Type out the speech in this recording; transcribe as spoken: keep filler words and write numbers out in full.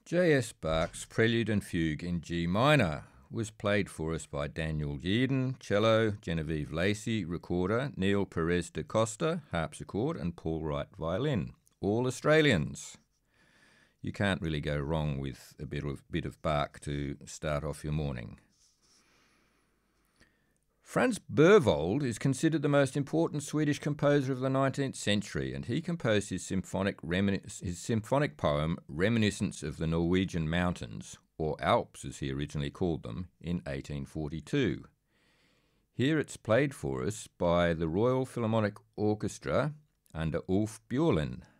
J S. Bach's Prelude and Fugue in G minor was played for us by Daniel Yeadon, cello, Genevieve Lacey, recorder, Neil Perez da Costa, harpsichord, and Paul Wright, violin, all Australians. You can't really go wrong with a bit of, bit of Bach to start off your morning. Franz Berwald is considered the most important Swedish composer of the nineteenth century, and he composed his symphonic, reminis- his symphonic poem Reminiscence of the Norwegian Mountains, or Alps as he originally called them, in eighteen forty-two. Here it's played for us by the Royal Philharmonic Orchestra under Ulf Björlin.